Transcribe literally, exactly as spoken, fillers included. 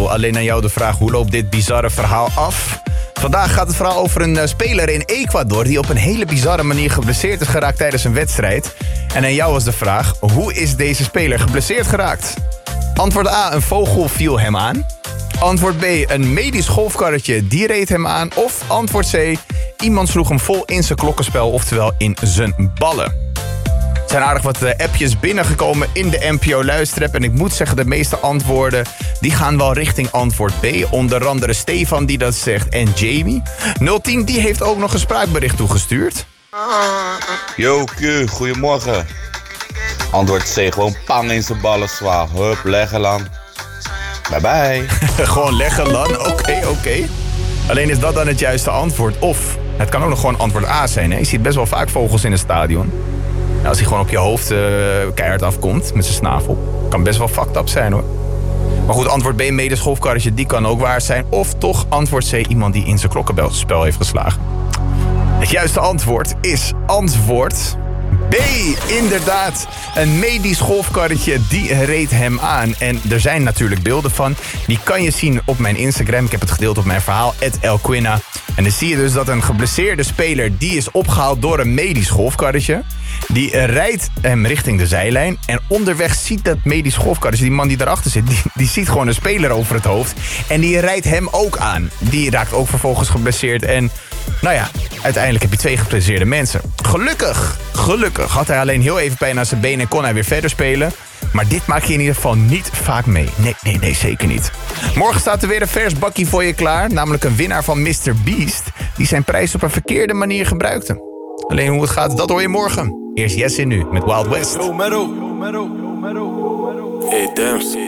stel alleen aan jou de vraag, hoe loopt dit bizarre verhaal af? Vandaag gaat het verhaal over een uh, speler in Ecuador die op een hele bizarre manier geblesseerd is geraakt tijdens een wedstrijd. En aan jou was de vraag, hoe is deze speler geblesseerd geraakt? Antwoord A, een vogel viel hem aan. Antwoord B, een medisch golfkarretje die reed hem aan. Of antwoord C, iemand sloeg hem vol in zijn klokkenspel, oftewel in zijn ballen. Er zijn aardig wat appjes binnengekomen in de N P O Luisterrap. En ik moet zeggen, de meeste antwoorden die gaan wel richting antwoord B. Onder andere Stefan die dat zegt en Jamie. nul tien die heeft ook nog een spraakbericht toegestuurd. Yo Q, goedemorgen. Antwoord C, gewoon pang in zijn ballen zwaar. Hup, leggen lang. Bye bye. Gewoon leggen lan, oké, okay, oké. Okay. Alleen is dat dan het juiste antwoord? Of, het kan ook nog gewoon antwoord A zijn. Hè? Je ziet best wel vaak vogels in het stadion. Nou, als hij gewoon op je hoofd uh, keihard afkomt met zijn snavel. Kan best wel fucked up zijn hoor. Maar goed, antwoord B, medisch golfkarretje, die kan ook waar zijn. Of toch antwoord C, iemand die in zijn klokkenspel heeft geslagen. Het juiste antwoord is antwoord B. Inderdaad, een medisch golfkarretje die reed hem aan. En er zijn natuurlijk beelden van. Die kan je zien op mijn Instagram. Ik heb het gedeeld op mijn verhaal, at elquina. En dan zie je dus dat een geblesseerde speler, die is opgehaald door een medisch golfkarretje. Die rijdt hem richting de zijlijn. En onderweg ziet dat medisch golfkarretje, die man die daarachter zit, die, die ziet gewoon een speler over het hoofd. En die rijdt hem ook aan. Die raakt ook vervolgens geblesseerd. En nou ja, uiteindelijk heb je twee geblesseerde mensen. Gelukkig, gelukkig had hij alleen heel even pijn aan zijn benen en kon hij weer verder spelen. Maar dit maak je in ieder geval niet vaak mee. Nee, nee, nee, zeker niet. Morgen staat er weer een vers bakkie voor je klaar. Namelijk een winnaar van mister Beast. Die zijn prijs op een verkeerde manier gebruikte. Alleen hoe het gaat, dat hoor je morgen. Eerst Jessin nu met Wild West. Yo, Meadow. Yo, Meadow. Yo, Meadow. Hey, damn.